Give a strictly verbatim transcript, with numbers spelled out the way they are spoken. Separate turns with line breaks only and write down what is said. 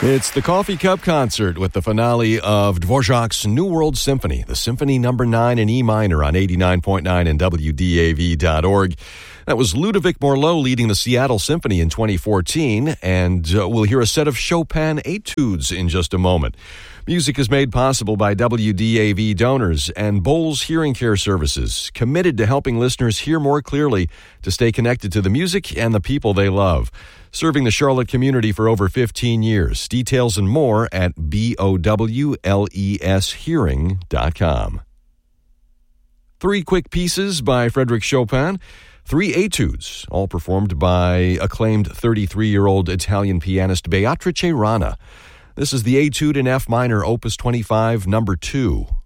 It's the Coffee Cup Concert with the finale of Dvorak's New World Symphony, the Symphony Number nine in E minor on eighty-nine point nine and W D A V dot org. That was Ludovic Morlot leading the Seattle Symphony in twenty fourteen, and uh, we'll hear a set of Chopin etudes in just a moment. Music is made possible by W D A V donors and Bowles Hearing Care Services, committed to helping listeners hear more clearly to stay connected to the music and the people they love. Serving the Charlotte community for over fifteen years. Details and more at bowles hearing dot com. Three quick pieces by Frédéric Chopin. Three etudes, all performed by acclaimed thirty-three-year-old Italian pianist Beatrice Rana. This is the Etude in F minor, Opus twenty-five, number two.